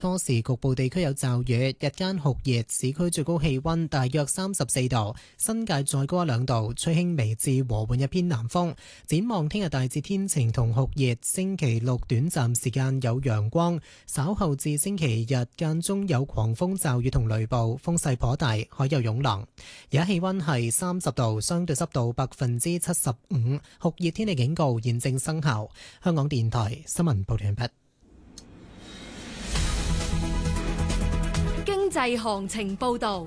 初時局部地區有驟雨，日間酷熱，市區最高氣溫大約34度，新界再高1-2度，吹輕微至和緩一偏南風。展望聽日大致天晴同酷熱，星期六短暫時間有陽光，稍後至星期日間中有狂風驟雨同雷暴，風勢頗大，海有湧浪。而家氣溫係30度，相對濕度75%，酷熱天氣警告現正生效。香港電台新聞報道完畢。 經濟行情報道。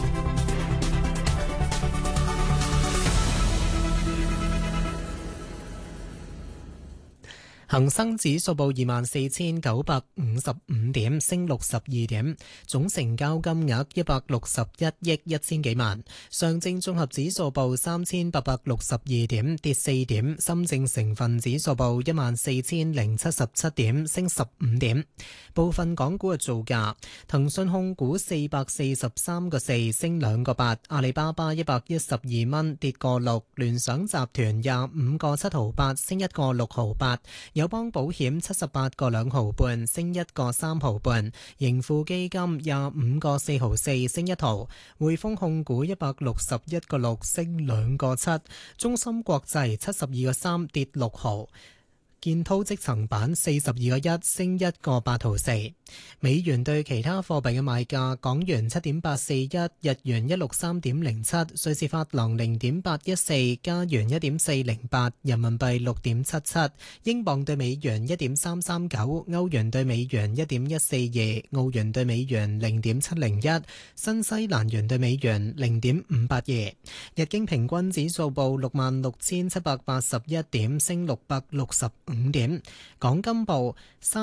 恒生指數報24,955點，升62點，總成交金額161億1000幾萬。上證綜合指數報3862點，跌4點。深證成分指數報14077點，升15點。部分港股嘅造價：騰訊控股443個4，升2個8；阿里巴巴112蚊，跌個6；聯想集團25個7毫8，升1個6毫8；友邦保險78個2毫半，升1個3毫半；盈富基金25個4毫4，升1毫；匯豐控股161個6，升2個7；中芯國際72個3，跌6毫；建滔積層板42個1，升1個8毫4。美元對其他貨幣嘅賣價：港元7.841，日元163.07，瑞士法郎0.814，加元1.408，人民幣6.77，英鎊對美元1.339，歐元對美元1.142，澳元對美元0.701，新西蘭元對美元0.582。日經平均指數報66,781點，升665點。港金報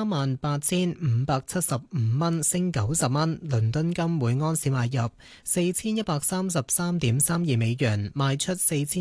38,575蚊，升90蚊。倫敦金每安士買入4133.32美元，賣出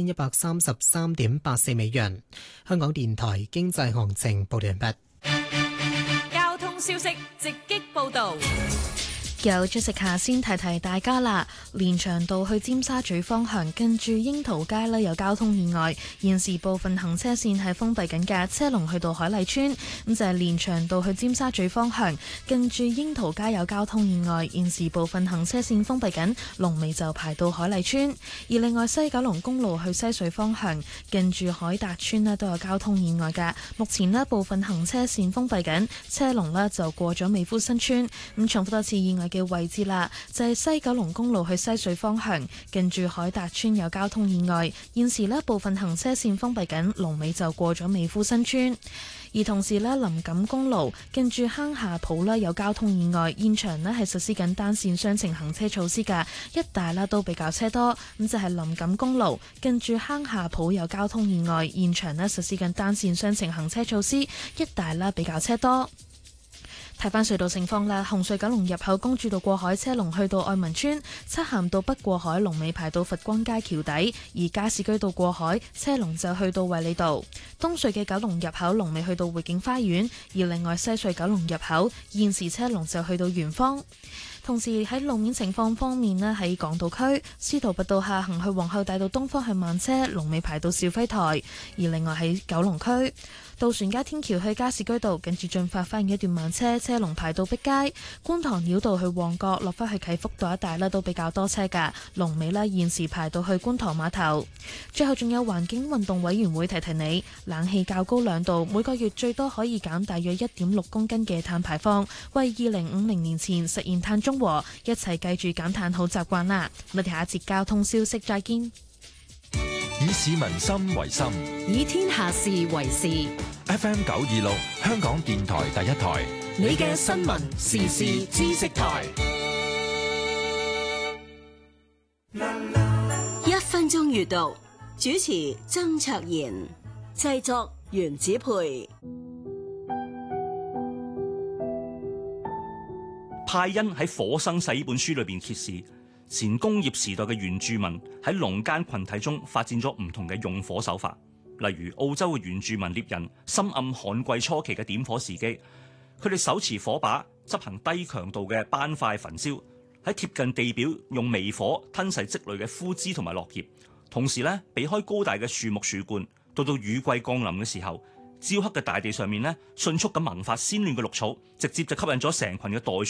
4133.84美元。香港電台經濟行情報道完畢。 交通消息直擊報道。 有Jessica先提提大家啦，連翔道去尖沙咀方向近住櫻桃街呢有交通意外，現時部分行車線係封閉緊嘅，車龍去到海麗村。咁就係連翔道去尖沙咀方向近住櫻桃街有交通意外，現時部分行車線封閉緊，龍尾就排到海麗村。而另外西九龍公路去西隧方向近住海達村呢都有交通意外嘅，目前呢部分行車線封閉緊，車龍呢就過咗美孚新村。咁重複多次意外嘅位置啦，就係西九龍公路去西隧方向近住海達村有交通意外，現時呢部分行車線封閉緊，龍尾就過咗美孚新村。而同時呢，林錦公路近住坑下埔呢有交通意外，現場呢係實施緊單線雙程行車措施㗎，一帶呢都比較車多。咁就係林錦公路近住坑下埔有交通意外，現場呢實施緊單線雙程行車措施，一帶呢比較車多。睇返隧道情況啦，紅隧九龍入口公主道過海車龍去到愛民村，漆咸道北過海龍尾排到佛光街橋底，而加士居道過海車龍就去到衛理道。東隧嘅九龍入口龍尾去到匯景花園，而另外西隧九龍入口現時車龍就去到圓方。同時喺路面情況方面呢，喺港島區司徒拔道下行去皇后大道東方向慢車，龍尾排到肇輝台；而另外喺九龍區渡船街天橋去加士居道近住進發花園一段慢車，車龍排到碧街；觀塘繞道去旺角落返去啟福道一帶呢都比較多車㗎，龍尾呢現時排到去觀塘碼頭。最後仲有環境運動委員會提提你，冷氣較高2度，每個月最多可以減大約1.6公斤嘅碳排放，為2050年前實現碳中和，一齊記住減碳好習慣啦！我哋下一節交通消息再見。 以市民心為心， 以天下事為事。 FM 926香港電台第一台， 你嘅新聞時事知識台。 1分鐘閱讀，主持曾卓賢，製作袁子培。 派恩喺《火生世》呢本書裏邊揭示，前工業時代嘅原住民喺農耕群體中發展咗唔同嘅用火手法，例如澳洲嘅原住民獵人深諳旱季初期嘅點火時機，佢哋手持火把執行低強度嘅斑塊焚燒，喺貼近地表用微火吞噬積累嘅枯枝同埋落葉，同時咧避開高大嘅樹木樹冠，到雨季降臨嘅時候， 焦黑嘅大地上面咧，迅速咁萌發鮮嫩嘅綠草，直接就吸引咗成群嘅袋